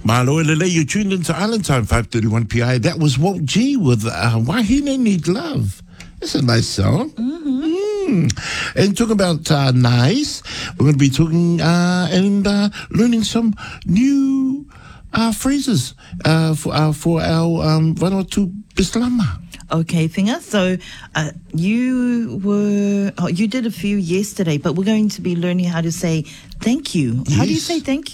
Mahalo Lele, you tuned into Island Time, 5:31 PI. That was Walt G with Wahine Need Love. That's a nice song. And talking about nice, we're going to be talking and learning some new phrases for our Vanuatu Bislama. Okay, Thinga. So you did a few yesterday, but we're going to be learning how to say thank you. How do you say thank you?